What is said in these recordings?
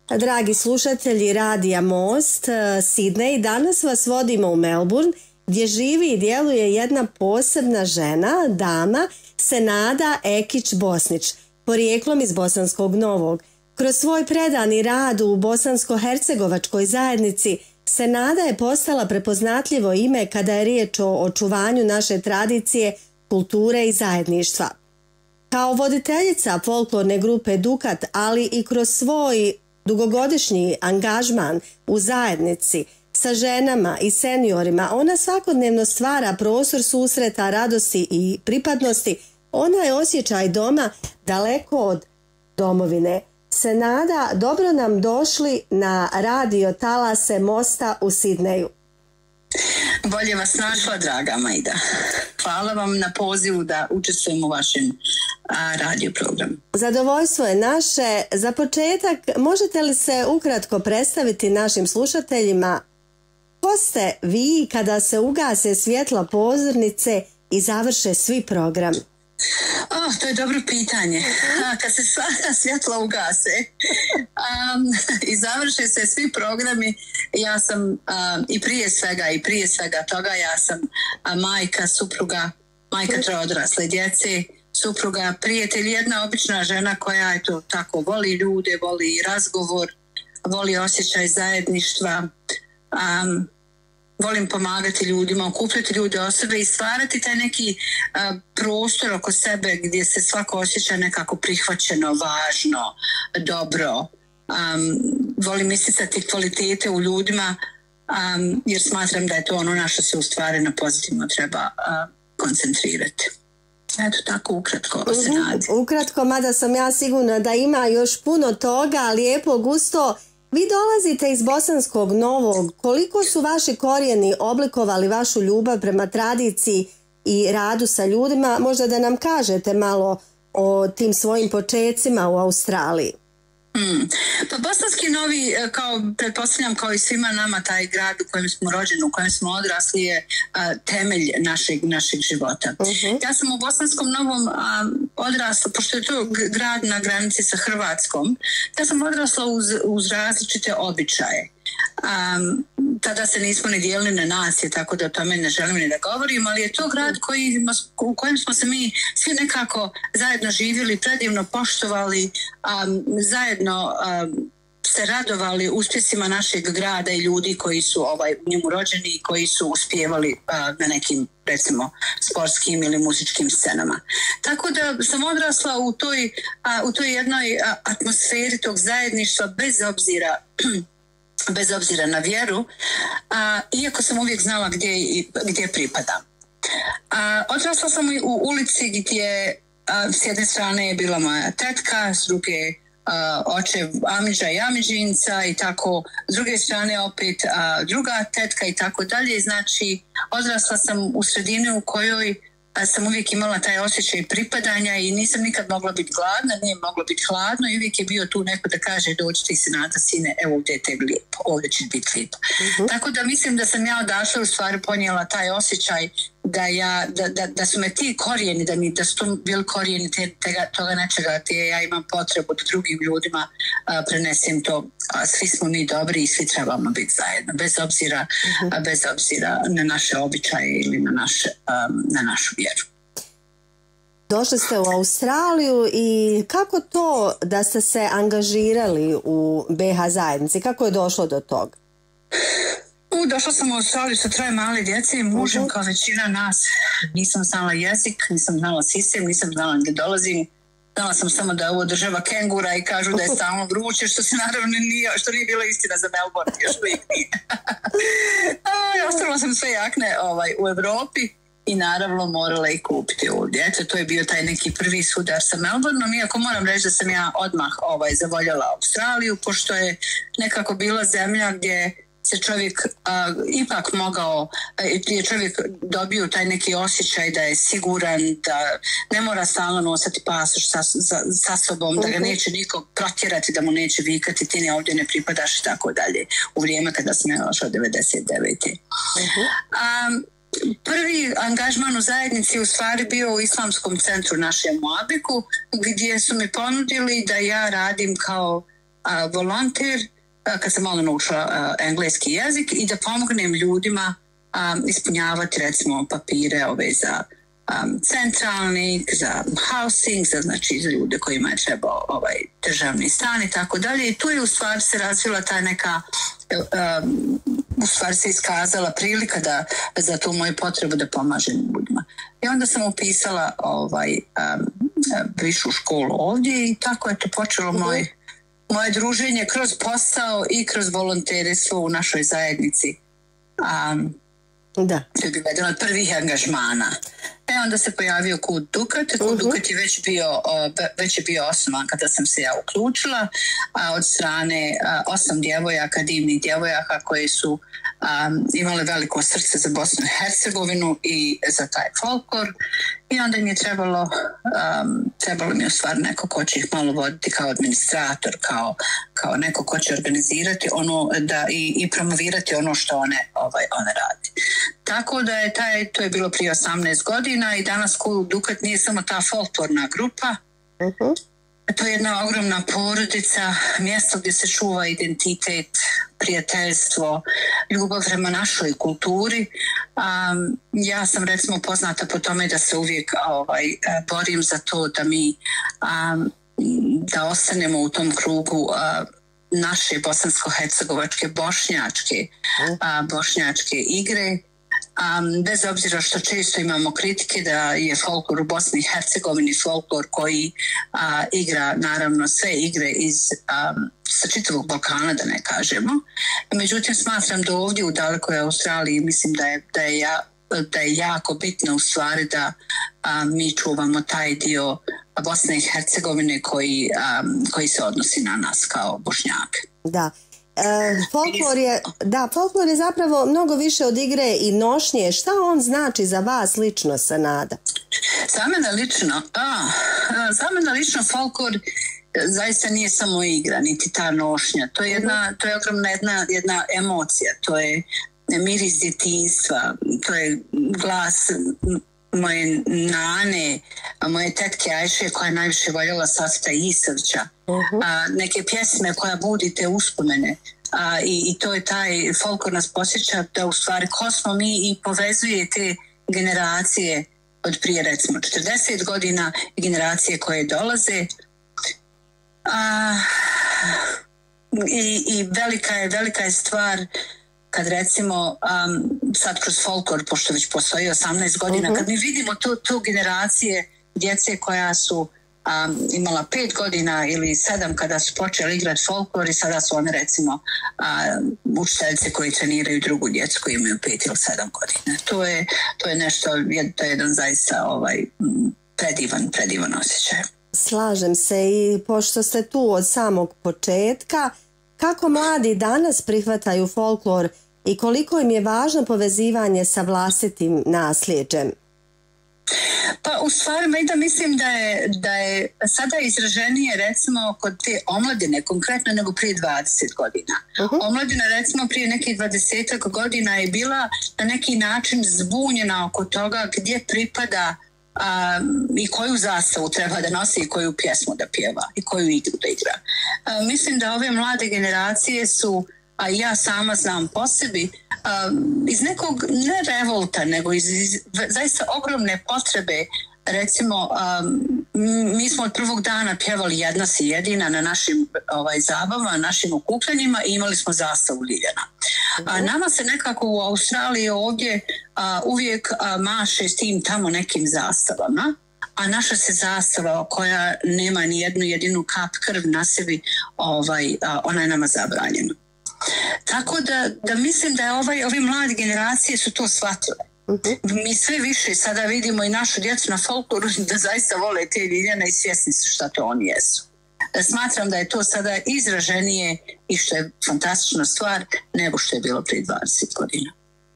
Dragi slušatelji Radija Most, Sidney, danas vas vodimo u Melbourne, gdje živi i djeluje jedna posebna žena, dama, Senada Ekić-Bosnić, porijeklom iz Bosanskog Novog. Kroz svoj predani rad u bosansko-hercegovačkoj zajednici, Senada je postala prepoznatljivo ime kada je riječ o očuvanju naše tradicije, kulture i zajedništva. Kao voditeljica folklorne grupe Dukat, ali i kroz svoj dugogodišnji angažman u zajednici sa ženama i seniorima, ona svakodnevno stvara prostor susreta, radosti i pripadnosti. Ona je osjećaj doma daleko od domovine. Senada, dobro nam došli na radio talase Mosta u Sidneju. Bolje vas našla, draga Majda. Hvala vam na pozivu da učestvujem u vašem radio programu. Zadovoljstvo je naše. Za početak, možete li se ukratko predstaviti našim slušateljima ko ste vi kada se ugase svjetla pozornice i završe svi programi? To je dobro pitanje. Kad se sva svjetla ugase i završe se svi programi, ja sam i prije svega toga ja sam majka, supruga, majka 3 odrasle djece, supruga, prijatelj, jedna obična žena koja eto tako voli ljude, voli razgovor, voli osjećaj zajedništva, volim pomagati ljudima, okupljati ljude o sebe i stvarati taj neki prostor oko sebe gdje se svako osjeća nekako prihvaćeno, važno, dobro. Volim isticati kvalitete u ljudima jer smatram da je to ono na što se u stvari na pozitivno treba koncentrirati. Eto tako ukratko o Senadi. Ukratko, mada sam ja sigurna da ima još puno toga, lijepo, gusto. Vi dolazite iz Bosanskog Novog. Koliko su vaši korijeni oblikovali vašu ljubav prema tradiciji i radu sa ljudima? Možda da nam kažete malo o tim svojim počecima u Australiji. Pa Bosanski Novi, pretpostavljam kao i svima nama, taj grad u kojem smo rođeni, u kojem smo odrasli je temelj našeg života. Ja sam u Bosanskom Novom odrasla, pošto je to grad na granici sa Hrvatskom, ja sam odrasla uz različite običaje. Tada se nismo ni dijelili na nacije, tako da o tome ne želim ni da govorim, ali je to grad u kojem smo se mi svi nekako zajedno živjeli, predivno poštovali, zajedno se radovali uspjesima našeg grada i ljudi koji su u njemu rođeni i koji su uspjevali na nekim, recimo, sportskim ili muzičkim scenama. Tako da sam odrasla u toj jednoj atmosferi tog zajedništva bez obzira na vjeru, iako sam uvijek znala gdje pripadam. Odrasla sam u ulici gdje s jedne strane je bila moja tetka, s druge očev Amidža i Amidžinca i tako, s druge strane opet druga tetka i tako dalje. Znači, odrasla sam u sredini u kojoj sam uvijek imala taj osjećaj pripadanja i nisam nikad mogla biti gladna, nije moglo biti hladno i uvijek je bio tu neko da kaže dođi ti Senada, sine, evo ovdje je tebi lijepo, ovdje će biti lijepo. Tako da mislim da sam ja odašla u stvari ponijela taj osjećaj da su me ti korijeni, da su to bili korijeni toga nečega gdje ja imam potrebu da drugim ljudima prenesem to. Svi smo mi dobri i svi trebamo biti zajedno, bez obzira na naše običaje ili na našu vjeru. Došli ste u Australiju i kako to da ste se angažirali u BH zajednici? Kako je došlo do toga? Došla sam u Australiju sa 3 male djece i mužem kao većina nas. Nisam znala jezik, nisam znala sistem, nisam znala gdje dolazim. Znala sam samo da je ovo država kengura i kažu da je stalno vruće, što se naravno nije bila istina za Melbourne, još uvijek nije. Ostavila sam sve jakne u Evropi i naravno morala ih kupiti ovdje. Eto, to je bio taj neki prvi sudar sa Melbourneom, iako moram reći da sam ja odmah zavoljela Australiju, pošto je nekako bila zemlja gdje se čovjek ipak mogao, je čovjek dobio taj neki osjećaj da je siguran, da ne mora stalno nositi pasoš sa sobom, da ga neće nikog protjerati, da mu neće vikati ti ne ovdje ne pripadaš i tako dalje, u vrijeme kada sam ja došla 99. Prvi angažman u zajednici u stvari bio u Islamskom centru našem Moabiku, gdje su mi ponudili da ja radim kao volonter kad sam malo naučila engleski jezik i da pomognem ljudima ispunjavati recimo papire ove za centralnik, za housing, znači za ljude kojima je trebao državni stan i tako dalje. I tu je u stvari se razvila ta neka u stvari se iskazala prilika da za tu moju potrebu da pomažem ljudima. I onda sam upisala višu školu ovdje i tako je to počelo moje druženje kroz posao i kroz volonterstvo u našoj zajednici. Da. To je bilo jedan od prvih angažmana. Onda se pojavio Kud Dukat. Kud Dukat je već je bio osnovan kada sam se ja uključila od strane 8 djevojaka, divnih djevojaka koje su imale veliko srce za Bosnu i Hercegovinu i za taj folklor. I onda mi je trebalo mi u stvari neko ko će ih malo voditi kao administrator, kao neko ko će organizirati ono i promovirati ono što one radi. Tako da to je bilo prije 18 godina i danas Kud Dukat nije samo ta folklorna grupa. To je jedna ogromna porodica, mjesto gdje se čuva identitet, prijateljstvo, ljubav prema našoj kulturi. Ja sam recimo poznata po tome da se uvijek borim za to da mi da ostanemo u tom krugu naše bosansko-hercegovačke bošnjačke igre. Bez obzira što često imamo kritike da je folklor u Bosni i Hercegovini folklor koji igra naravno sve igre sa čitavog Balkana, da ne kažemo. Međutim, smatram da ovdje u dalekoj Australiji mislim da je jako bitno u stvari da mi čuvamo taj dio Bosne i Hercegovine koji se odnosi na nas kao Bošnjake. Da. Folklor je zapravo mnogo više od igre i nošnje. Šta on znači za vas lično, Senada? Za mene lično folklor zaista nije samo igra, niti ta nošnja. To je ogromna jedna emocija. To je miris djetinjstva, to je glas moje nane, moje tetke Ajše koja je najviše voljela Safeta Isavća, neke pjesme koja budi te uspomene. I to je taj folklor nas posjeća da u stvari ko smo mi i povezuje te generacije od prije recimo 40 godina i generacije koje dolaze. I velika je stvar kad recimo sad kroz folklor, pošto već postoji 18 godina, kad mi vidimo tu generacije djece koja su imala 5 godina ili 7 kada su počeli igrati folklor i sada su one recimo učiteljice koji treniraju drugu djecu koji imaju 5 ili 7 godina. To je nešto, to je jedan zaista predivan osjećaj. Slažem se i pošto ste tu od samog početka, kako mladi danas prihvataju folklor i koliko im je važno povezivanje sa vlastitim nasljeđem? Pa u stvari da mislim da je sada izraženije recimo kod te omladine konkretno nego prije 20 godina. Omladina recimo prije nekih 20 godina je bila na neki način zbunjena oko toga gdje pripada i koju zastavu treba da nosi i koju pjesmu da pjeva i koju igru da igra. Mislim da ove mlade generacije su, a ja sama znam po sebi, iz nekog ne revolta, nego iz zaista ogromne potrebe. Recimo, mi smo od prvog dana pjevali Jedna si jedina na našim zabavama, našim okupljanjima i imali smo zastavu Ljiljana. Nama se nekako u Australiji ovdje uvijek maše s tim tamo nekim zastavama, a naša se zastava koja nema ni jednu jedinu kap krv na sebi, ona je nama zabranjena. Tako da mislim da ove mlade generacije su to shvatile. Mi sve više sada vidimo i našu djecu na folkloru da zaista vole te Ljiljane i svjesni su šta to oni jesu. Smatram da je to sada izraženije i što je fantastična stvar nego što je bilo prije 20 godina.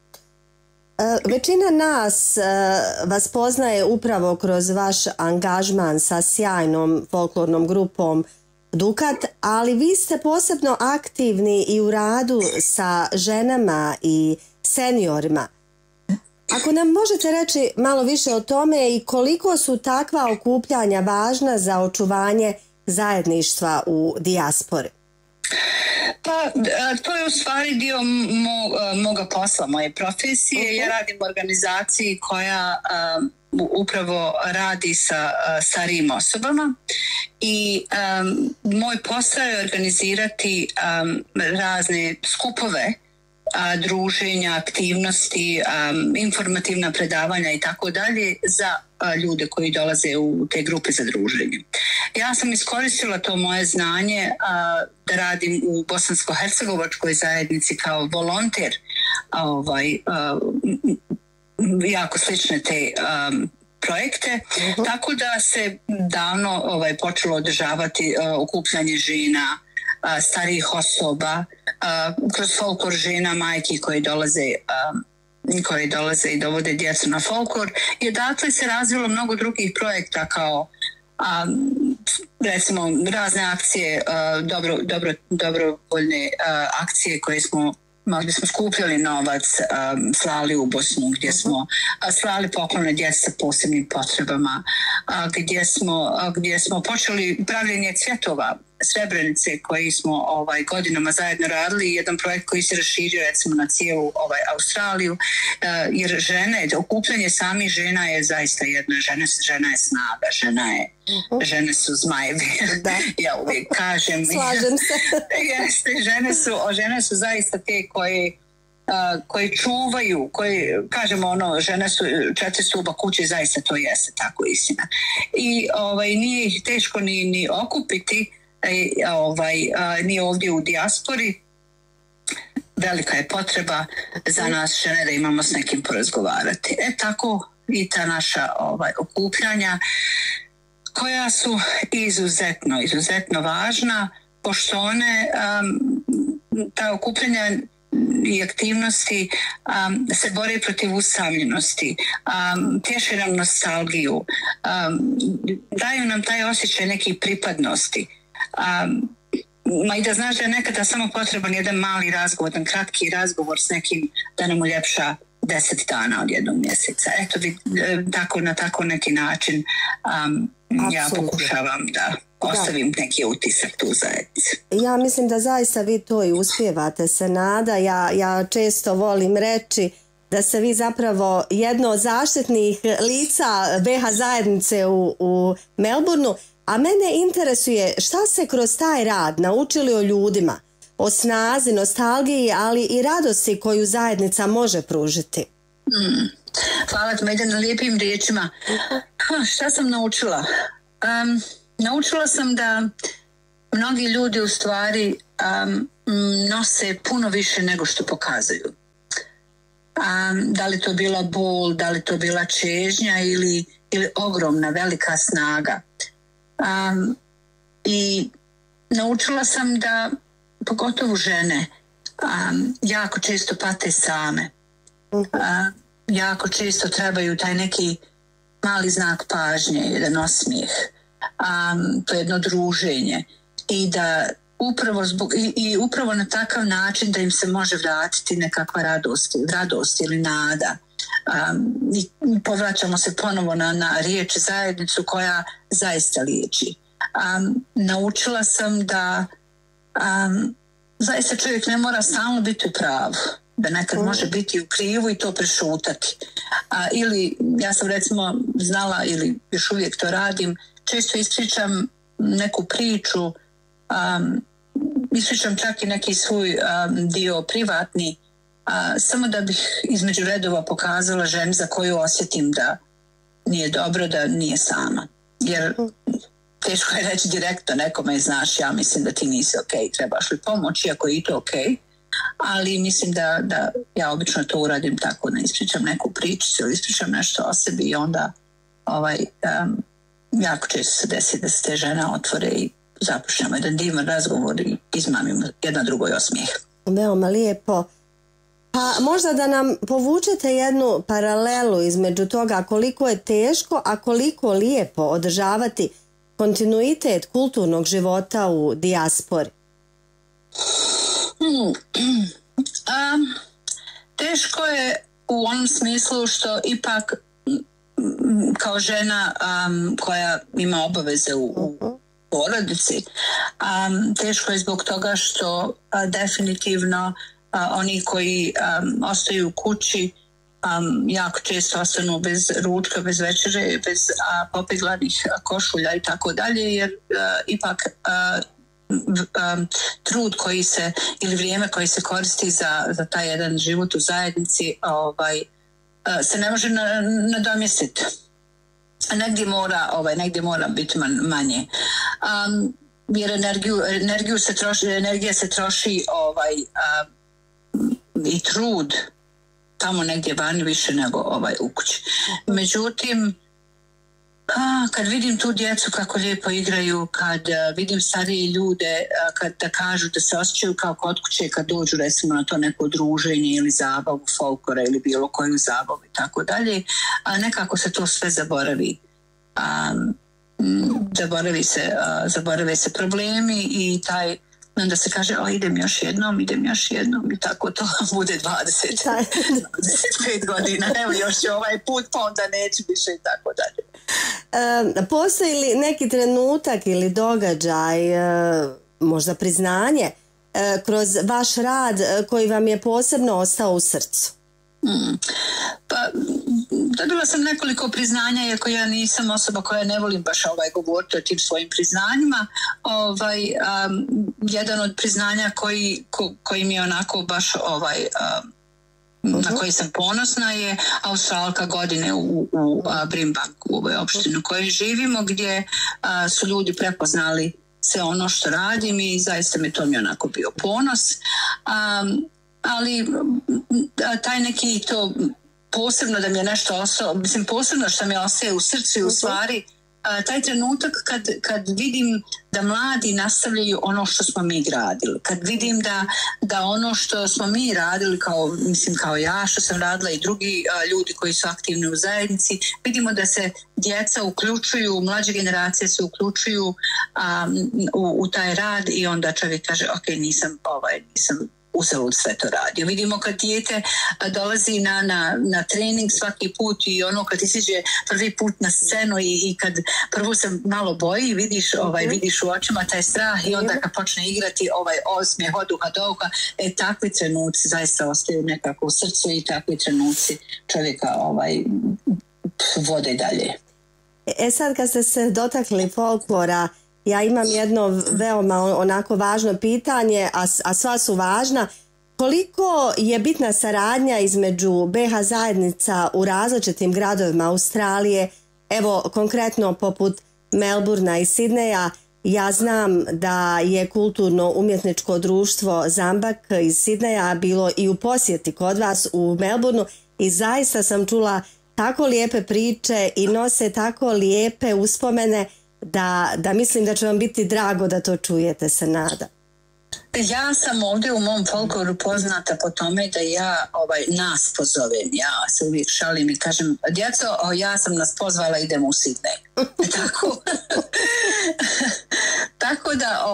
Većina nas vas poznaje upravo kroz vaš angažman sa sjajnom folklornom grupom Dukat, ali vi ste posebno aktivni i u radu sa ženama i seniorima. Ako nam možete reći malo više o tome i koliko su takva okupljanja važna za očuvanje zajedništva u dijaspori? Pa to je u stvari dio moga posla, moje profesije. Ja radim u organizaciji koja upravo radi sa starijim osobama i moj posao je organizirati razne skupove, druženja, aktivnosti, informativna predavanja i tako dalje za ljude koji dolaze u te grupe za druženje. Ja sam iskoristila to moje znanje da radim u bosansko-hercegovačkoj zajednici kao volonter, jako slične te projekte, tako da se davno počelo održavati okupljanje žena, starijih osoba, kroz folklor žena, majki koje dolaze i dovode djecu na folklor. I odatle se razvilo mnogo drugih projekta kao recimo razne akcije, dobrovoljne akcije koje smo skupljali novac, slali u Bosnu, gdje smo slali poklone djeci sa posebnim potrebama, gdje smo počeli pravljenje cvjetova Srebrenice koji smo godinama zajedno radili, jedan projekt koji se raširio recimo na cijelu Australiju, jer okupljanje samih žena je zaista jedna, žena je snaga, žene su zmajevi. Ja uvijek kažem. Slažem se. Jeste, žene su zaista te koji čuvaju, kažemo žene su 4 stuba kuće, zaista to jeste tako istina. I nije ih teško ni okupiti, ni ovdje u dijaspori. Velika je potreba za nas žene da imamo s nekim porazgovarati. Tako i ta naša okupljanja koja su izuzetno važna, pošto one ta okupljanja i aktivnosti se bore protiv usamljenosti, tješe nam nostalgiju, daju nam taj osjećaj nekih pripadnosti. I da znaš da je nekada samo potreban jedan mali razgovor, jedan kratki razgovor s nekim da nam uljepša 10 dana od jednog mjeseca. Eto, na tako neki način ja pokušavam da ostavim neki utisak tu u zajednici. Ja mislim da zaista vi to i uspijevate, Senada. Ja često volim reći da se vi zapravo jedno od zaštitnih lica BH zajednice u Melbourneu, a mene interesuje šta se kroz taj rad naučili o ljudima, o snazi, nostalgiji, ali i radosti koju zajednica može pružiti. Hvala ti, Majda, na lijepim riječima. Šta sam naučila? Naučila sam da mnogi ljudi u stvari nose puno više nego što pokazuju. Da li to bila bol, da li to bila čežnja ili ogromna, velika snaga. I naučila sam da pogotovo žene jako često pate same. Jako često trebaju taj neki mali znak pažnje, jedan osmijeh, to jedno druženje i da upravo na takav način da im se može vratiti nekakva radost ili nada. I povraćamo se ponovo na riječ zajednicu koja zaista liječi. Naučila sam da zaista čovjek ne mora stalno biti u pravu, da nekad može biti u krivu i to prešutati. Ili ja sam recimo znala ili još uvijek to radim, često ispričam neku priču, ispričam čak i neki svoj dio privatni, samo da bih između redova pokazala ženi za koju osjetim da nije dobro, da nije sama. Jer teško je reći direktno nekome, znaš, ja mislim da ti nisi okej, trebaš li pomoć, iako je i to okej. Ali mislim da ja obično to uradim tako, da ispričam neku priču ili ispričam nešto o sebi i onda jako često se desi da se te žene otvore i započnemo jedan divan razgovor i izmamimo jedna drugoj osmijeh. Veoma lijepo. Pa možda da nam povučete jednu paralelu između toga koliko je teško, a koliko lijepo održavati kontinuitet kulturnog života u dijaspori. Teško je u onom smislu što ipak kao žena koja ima obaveze u porodici. Teško je zbog toga što definitivno oni koji ostaju u kući jako često ostanu bez ručka, bez večere, bez popeglanih košulja i tako dalje, jer ipak trud koji se ili vrijeme koji se koristi za taj jedan život u zajednici se ne može nadomjestiti. Negdje mora biti manje. Jer energija se troši i trud tamo negdje vani više nego u kući. Međutim, kad vidim tu djecu kako lijepo igraju, kad vidim starije ljude da kažu da se osjećaju kao kod kuće kad dođu recimo na to neko druženje ili zabavu folklora ili bilo koju zabavu i tako dalje, nekako se to sve zaboravi. Zaborave se problemi i onda se kaže idem još jednom i tako to bude 25 godina, evo još će ovaj put pa onda neće više i tako dalje. Postoji li neki trenutak ili događaj, možda priznanje, kroz vaš rad koji vam je posebno ostao u srcu? Pa dobila sam nekoliko priznanja, iako ja nisam osoba koja ne volim baš govoriti o tim svojim priznanjima. Jedan od priznanja koji mi je onako baš na koji sam ponosna je Australka godine u Brimbanku, u ovoj opštini u kojoj živimo, gdje su ljudi prepoznali sve ono što radim i zaista mi to onako bio ponos. Ali taj neki to posebno da mi je nešto ostalo, mislim posebno što mi ostaje u srcu i u stvari taj trenutak kad vidim da mladi nastavljaju ono što smo mi gradili, kad vidim da ono što smo mi radili kao ja što sam radila i drugi ljudi koji su aktivni u zajednici, vidimo da se djeca uključuju, mlađe generacije se uključuju u taj rad i onda čovjek kaže ok, nisam uzalud sve to radio. Vidimo kad dijete dolazi na trening svaki put i ono kad iziđe prvi put na scenu i kad prvo se malo boji, vidiš u očima taj strah i onda kad počne igrati osmijeh od uha do uha, takvi trenuci zaista ostaju nekako u srcu i takvi trenuci čovjeka vode dalje. Sad kad ste se dotakli folklora, ja imam jedno veoma onako važno pitanje, a sva su važna. Koliko je bitna saradnja između BH zajednica u različitim gradovima Australije, evo konkretno poput Melbourna i Sidneja? Ja znam da je kulturno-umjetničko društvo Zambak iz Sidneja bilo i u posjeti kod vas u Melbournu i zaista sam čula tako lijepe priče i nose tako lijepe uspomene da mislim da će vam biti drago da to čujete, se nadam. Ja sam ovdje u mom folkloru poznata po tome da ja nas pozovem. Ja se uvijek šalim i kažem, djeco, ja sam nas pozvala, idemo u Sidney. Tako da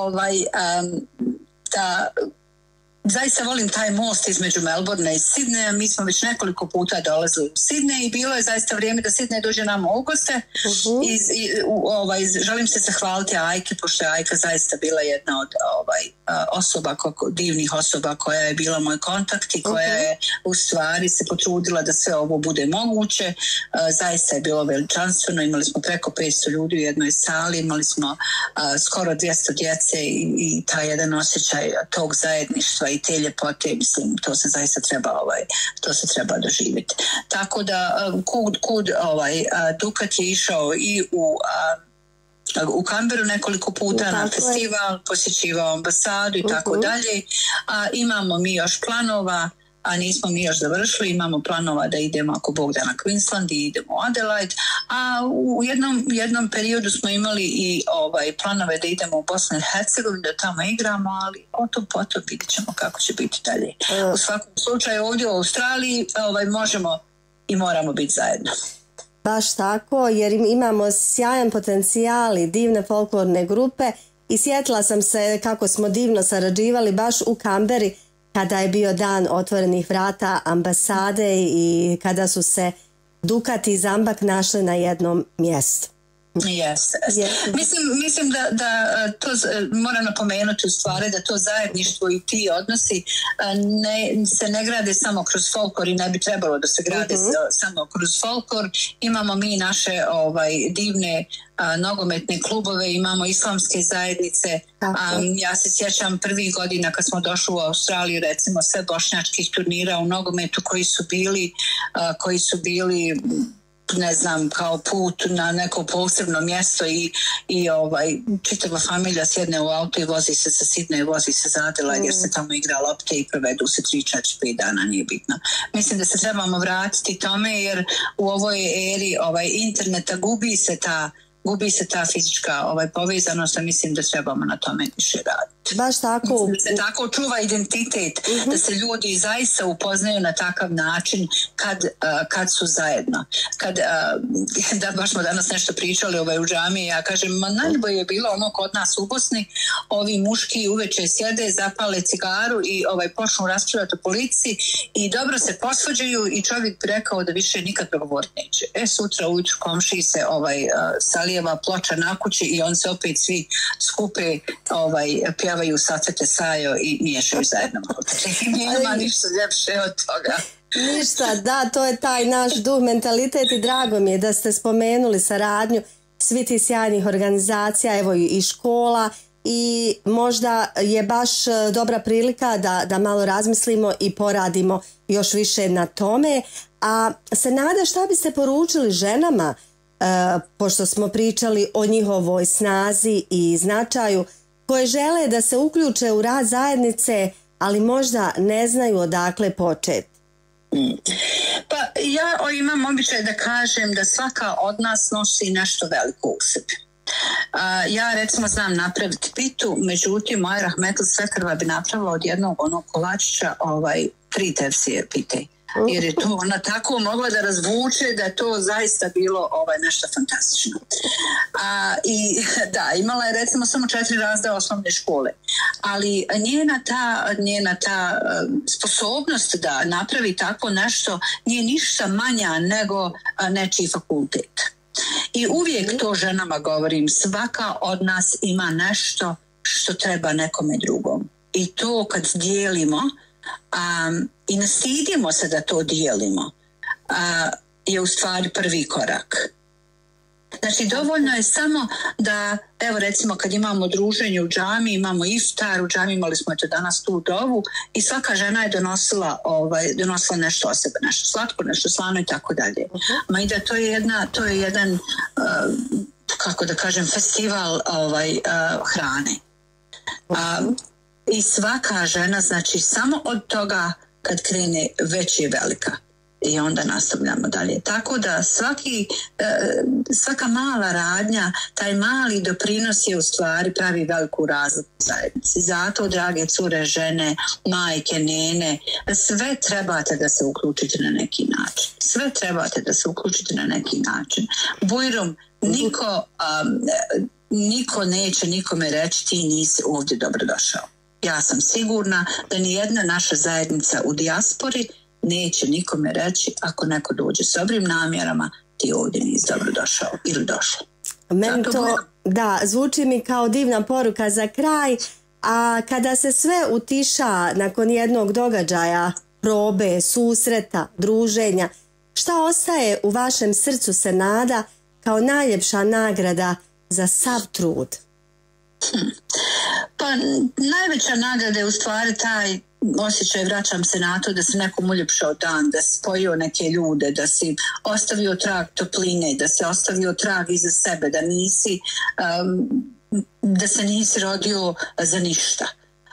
zaista volim taj most između Melbourna i Sidneja. Mi smo već nekoliko puta dolazili u Sidnej i bilo je zaista vrijeme da Sidnej dođe nama u goste. Želim se zahvaliti Ajki, pošto je Ajka zaista bila jedna od divnih osoba koja je bila moj kontakt i koja je u stvari se potrudila da sve ovo bude moguće. Zaista je bilo veličanstveno, imali smo preko 500 ljudi u jednoj sali, imali smo skoro 200 djece i taj jedan osjećaj tog zajedništva i te ljepote, mislim, to se zaista treba doživjeti. Tako da kud Dukat je išao i u Canberru nekoliko puta na festival, posjećivao ambasadu i tako dalje. Imamo mi još planova, a nismo mi još završili, imamo planova da idemo ako Bog da na Queensland i idemo u Adelaide, a u jednom periodu smo imali i planove da idemo u Bosnu i Hercegovinu, da tamo igramo, ali o tom potom vidjet ćemo kako će biti dalje. U svakom slučaju ovdje u Australiji možemo i moramo biti zajedno. Baš tako, jer imamo sjajan potencijal i divne folklorne grupe i sjetila sam se kako smo divno sarađivali baš u Canberri kada je bio dan otvorenih vrata ambasade i kada su se Dukat i Zambak našli na jednom mjestu. Yes. Mislim da to moram napomenuti u stvari da to zajedništvo i ti odnosi se ne grade samo kroz folklor i ne bi trebalo da se grade samo kroz folklor. Imamo mi naše divne nogometne klubove, imamo islamske zajednice. Ja se sjećam prvih godina kad smo došli u Australiju, recimo sve bošnjačkih turnira u nogometu koji su bili ne znam, kao put na neko posebno mjesto i čitava familija sjedne u auto i vozi se sa Sidneja, vozi se za Adelaide jer se tamo igra lopte i provedu se 3-4-5 dana, nije bitno. Mislim da se trebamo vratiti tome jer u ovoj eri interneta gubi se ta fizička povezanost, a mislim da trebamo na tome više raditi. Baš tako. Da se tako čuva identitet, da se ljudi zaista upoznaju na takav način kad su zajedno. Da, baš smo danas nešto pričali u džamiji, ja kažem, najbolje je bilo ono kod nas u Bosni, ovi muški uveče sjede, zapale cigaru i počnu raspravljati o policiji i dobro se posvađaju i čovjek bi rekao da više nikad progovoriti neće. Sutra ujutru komšiji se salijeva ploča na kući i on se opet svi skupe, pjevaju Sacete Sajo i miješaju zajedno. Nema ništa ljepše od toga. Ništa, da, to je taj naš duh, mentalitet i drago mi je da ste spomenuli saradnju svi ti sjajnih organizacija, evo i škola, i možda je baš dobra prilika da malo razmislimo i poradimo još više na tome. A Senada, šta biste poručili ženama, pošto smo pričali o njihovoj snazi i značaju, koje žele da se uključe u rad zajednice, ali možda ne znaju odakle početi? Pa ja imam običaj da kažem da svaka od nas nosi nešto veliko u sebi. Ja recimo znam napraviti pitu, međutim moja rahmetli svekrva bi napravila od jednog onog kolačića 3 tepsije pite. Jer je to ona tako mogla da razvuče da je to zaista bilo nešto fantastično. I da, imala je recimo samo 4 razreda osnovne škole, ali njena ta sposobnost da napravi tako nešto nije ništa manja nego nečiji fakultet. I uvijek to ženama govorim, svaka od nas ima nešto što treba nekome drugom. I to kad dijelimo, i ne stidimo se da to dijelimo, je u stvari prvi korak. Znači dovoljno je samo da, evo recimo kad imamo druženje u džami, imamo iftar u džami, imali smo danas tu dovu i svaka žena je donosila nešto o sebe, nešto slatko, nešto slano i tako dalje. Ma i da to je jedan kako da kažem, festival hrane. I svaka žena, znači samo od toga kad krene već je velika i onda nastavljamo dalje. Tako da svaka mala radnja, taj mali doprinos je u stvari pravi veliku razliku u zajednici. Zato, drage cure, žene, majke, nene, sve trebate da se uključite na neki način. Sve trebate da se uključite na neki način. Bujrum, niko neće nikome reći ti nisi ovdje dobrodošao. Ja sam sigurna da nijedna naša zajednica u dijaspori neće nikome reći ako neko dođe s dobrim namjerama ti ovdje nisi dobrodošao ili došla. Meni to, da, zvuči mi kao divna poruka za kraj, a kada se sve utiša nakon jednog događaja, probe, susreta, druženja, šta ostaje u vašem srcu, Senada, kao najljepša nagrada za sav trud? Pa najveća nagrada je u stvari taj osjećaj, vraćam se na to, da se nekom uljepšao dan, da si spojio neke ljude, da si ostavio trag topline, da si ostavio trag iza sebe, da se nisi rodio za ništa.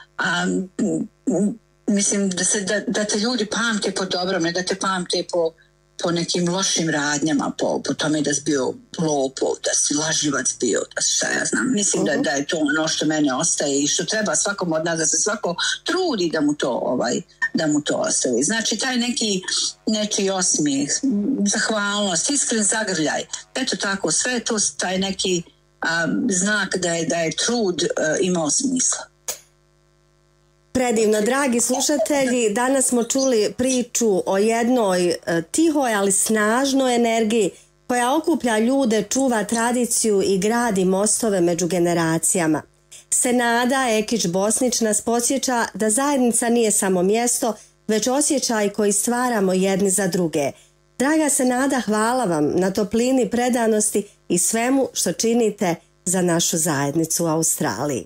Mislim da te ljudi pamte po dobrom, ne da te pamte po nekim lošim radnjama, po tome da si bio lopov, da si laživac bio, da si šta ja znam. Mislim da je to ono što mene ostaje i što treba svakom od nas, da se svako trudi da mu to ostavi. Znači taj nečiji osmijeh, zahvalnost, iskren zagrljaj, eto tako, sve je to taj neki znak da je trud imao smisla. Predivno, dragi slušatelji, danas smo čuli priču o jednoj tihoj, ali snažnoj energiji koja okuplja ljude, čuva tradiciju i gradi mostove među generacijama. Senada Ekić-Bosnić nas podsjeća da zajednica nije samo mjesto, već osjećaj koji stvaramo jedni za druge. Draga Senada, hvala vam na toplini, predanosti i svemu što činite za našu zajednicu u Australiji.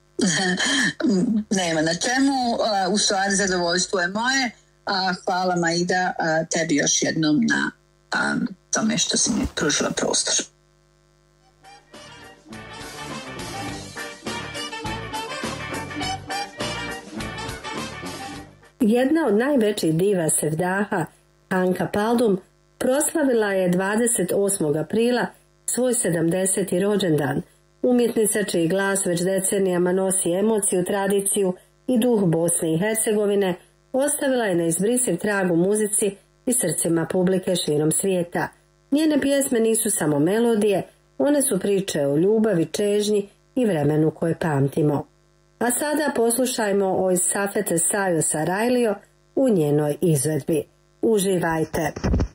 Nema na čemu, u stvari zadovoljstvo je moje. Hvala Maida tebi još jednom na tome što si mi pružila prostor. Jedna od najvećih diva Sevdaha, Anka Paldum, proslavila je 28. aprila svoj 70. rođendan. Umjetnica čiji glas već decenijama nosi emociju, tradiciju i duh Bosne i Hercegovine, ostavila je neizbrisiv trag u muzici i srcima publike širom svijeta. Njene pjesme nisu samo melodije, one su priče o ljubavi, čežnji i vremenu koje pamtimo. A sada poslušajmo o Safete Sajo Sarajlio u njenoj izvedbi. Uživajte!